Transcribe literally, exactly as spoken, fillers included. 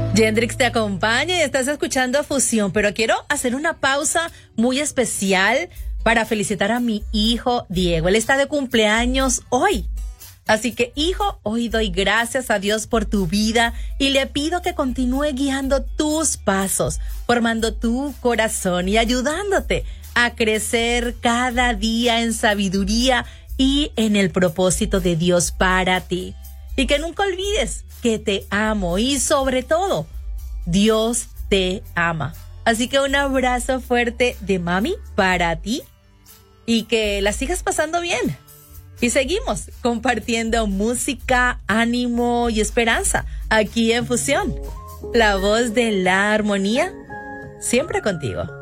Gendrix te acompaña y estás escuchando Fusión, pero quiero hacer una pausa muy especial para felicitar a mi hijo Diego. Él está de cumpleaños hoy. Así que, hijo, hoy doy gracias a Dios por tu vida y le pido que continúe guiando tus pasos, formando tu corazón y ayudándote a crecer cada día en sabiduría y en el propósito de Dios para ti. Y que nunca olvides que te amo y sobre todo, Dios te ama. Así que un abrazo fuerte de mami para ti y que la sigas pasando bien. Y seguimos compartiendo música, ánimo y esperanza aquí en Fusión. La voz de la armonía, siempre contigo.